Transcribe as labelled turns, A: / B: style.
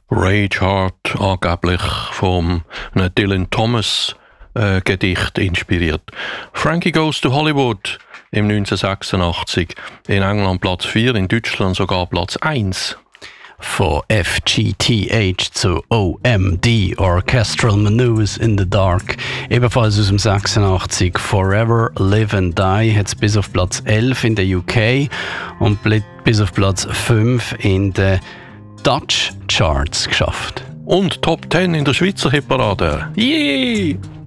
A: Rage Heart angeblich vom Dylan Thomas Gedicht inspiriert. Frankie Goes to Hollywood im 1986. In England Platz 4, in Deutschland sogar Platz 1.
B: Von FGTH zu OMD, Orchestral Maneuvers in the Dark. Ebenfalls aus dem 86 Forever Live and Die hat es bis auf Platz 11 in der UK und bis auf Platz 5 in den Dutch Charts geschafft.
A: Und Top 10 in der Schweizer Hitparade. Yay!